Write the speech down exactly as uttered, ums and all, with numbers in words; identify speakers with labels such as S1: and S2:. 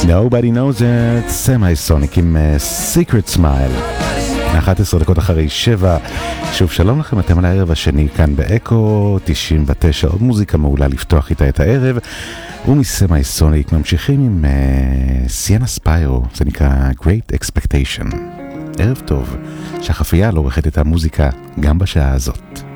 S1: Nobody knows it, סמי-סוניק עם uh, Secret Smile. אחת עשרה דקות אחרי שבע. שוב שלום לכם, אתם על הערב השני כאן באקו תשעים ותשע, עוד מוזיקה מעולה לפתוח איתה את הערב. ומסמי-סוניק ממשיכים עם סיאנה ספיירו, זה נקרא Great Expectation. ערב טוב, שהחפייה לא עורכת את המוזיקה גם בשעה הזאת.